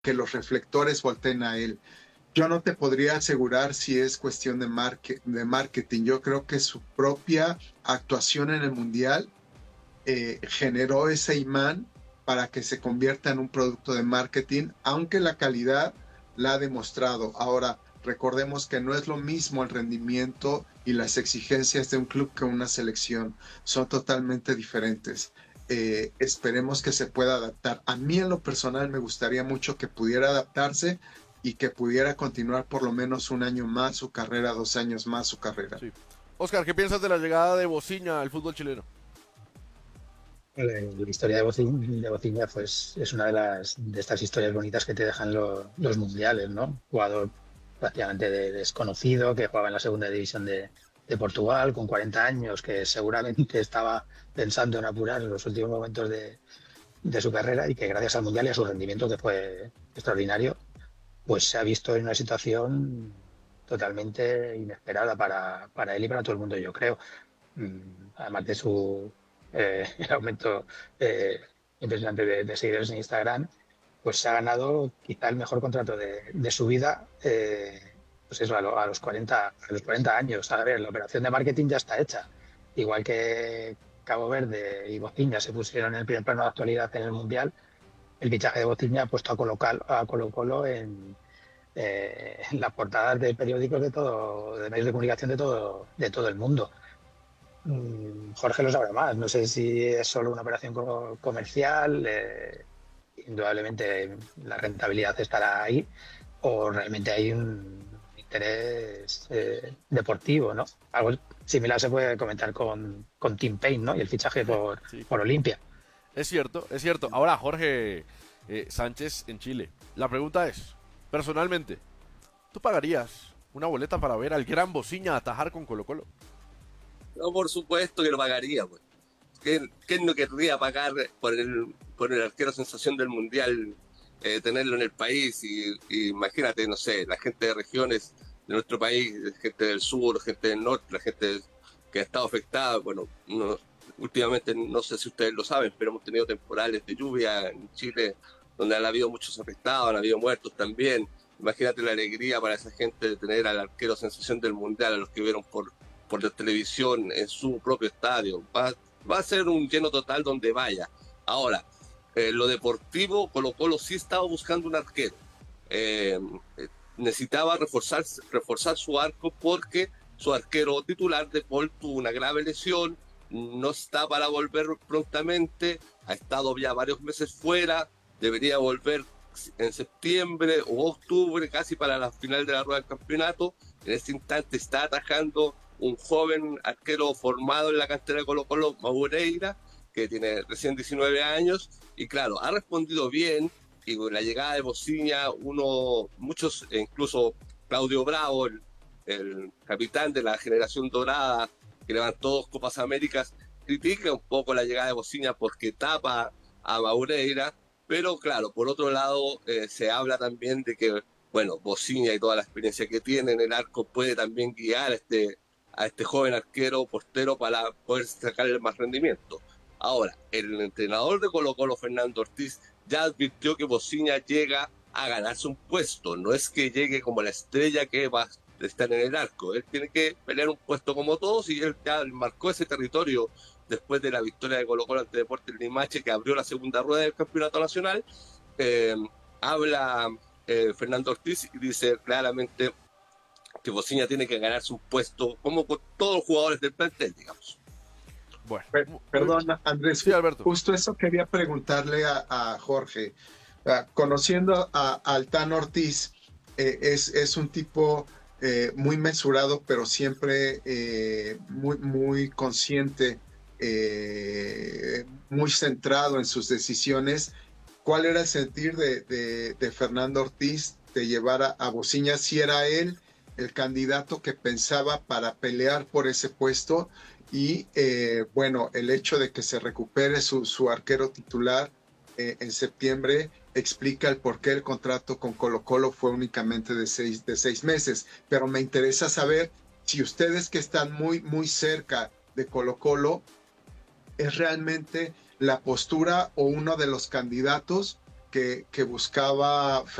que los reflectores volteen a él. Yo no te podría asegurar si es cuestión de marketing. Yo creo que su propia actuación en el Mundial generó ese imán para que se convierta en un producto de marketing, aunque la calidad la ha demostrado. Ahora, recordemos que no es lo mismo el rendimiento y las exigencias de un club que una selección. Son totalmente diferentes. Esperemos que se pueda adaptar. A mí en lo personal me gustaría mucho que pudiera adaptarse y que pudiera continuar por lo menos un año más su carrera, 2 años más su carrera. Sí. Oscar, ¿qué piensas de la llegada de Bociña al fútbol chileno? La historia de Bociña pues, es una de estas historias bonitas que te dejan los mundiales, ¿no? Jugador prácticamente desconocido que jugaba en la segunda división de Portugal con 40 años, que seguramente estaba pensando en apurar en los últimos momentos de su carrera y que gracias al mundial y a su rendimiento, que fue extraordinario, pues se ha visto en una situación totalmente inesperada para él y para todo el mundo, yo creo. Además de su el aumento impresionante de seguidores en Instagram, pues se ha ganado quizá el mejor contrato de su vida, pues eso, a los 40 años. A ver, la operación de marketing ya está hecha. Igual que Cabo Verde y Bociña se pusieron en el primer plano de actualidad en el Mundial, el fichaje de Bociña ha puesto a Colo-Colo en las portadas de periódicos de medios de comunicación de todo el mundo. Jorge lo sabrá más. No sé si es solo una operación comercial, indudablemente la rentabilidad estará ahí, o realmente hay un interés deportivo, ¿no? Algo similar se puede comentar con Tim Payne, ¿no? Y el fichaje Sí. por Olimpia. Es cierto, es cierto. Ahora, Jorge Sánchez en Chile. La pregunta es, personalmente, ¿tú pagarías una boleta para ver al gran Bociña atajar con Colo Colo? No, por supuesto que lo pagaría, pues. ¿Quién no querría pagar por el arquero sensación del Mundial, tenerlo en el país? Y imagínate, no sé, la gente de regiones de nuestro país, gente del sur, gente del norte, la gente que ha estado afectada. Bueno, últimamente, no sé si ustedes lo saben, pero hemos tenido temporales de lluvia en Chile donde han habido muchos afectados, han habido muertos también. Imagínate la alegría para esa gente de tener al arquero sensación del Mundial, a los que vieron por la televisión en su propio estadio. Va a ser un lleno total donde vaya. Ahora, lo deportivo, Colo Colo sí estaba buscando un arquero. Eh, Necesitaba reforzar su arco porque su arquero titular de Paul tuvo una grave lesión, no está para volver prontamente, ha estado ya varios meses fuera, debería volver en septiembre o octubre, casi para la final de la rueda del campeonato. En este instante está atajando un joven arquero formado en la cantera de Colo Colo, Maureira, que tiene recién 19 años, y claro, ha respondido bien, y con la llegada de Bociña, muchos, incluso Claudio Bravo, el capitán de la generación dorada, que levantó 2 Copas Américas, critica un poco la llegada de Bociña porque tapa a Maureira, pero claro, por otro lado, se habla también de que, bueno, Bociña y toda la experiencia que tiene en el arco puede también guiar a este joven arquero portero para poder sacarle más rendimiento. Ahora, el entrenador de Colo Colo, Fernando Ortiz, ya advirtió que Bociña llega a ganarse un puesto, no es que llegue como la estrella que va a estar en el arco, él tiene que pelear un puesto como todos y él ya marcó ese territorio después de la victoria de Colo Colo ante Deportes Limache, que abrió la segunda rueda del campeonato nacional. eh, Habla Fernando Ortiz y dice claramente que Bociña tiene que ganarse un puesto como con todos los jugadores del plantel, digamos. Bueno, Perdón, Andrés, sí, Alberto. justo eso quería preguntarle a Jorge. Conociendo al Tan Ortiz, es un tipo muy mesurado, pero siempre muy consciente, muy centrado en sus decisiones. ¿Cuál era el sentir de Fernando Ortiz de llevar a Bociña, si era él el candidato que pensaba para pelear por ese puesto? Y bueno, el hecho de que se recupere su arquero titular en septiembre explica el por qué el contrato con Colo Colo fue únicamente de seis meses. Pero me interesa saber si ustedes que están muy cerca de Colo Colo es realmente la postura o uno de los candidatos que buscaba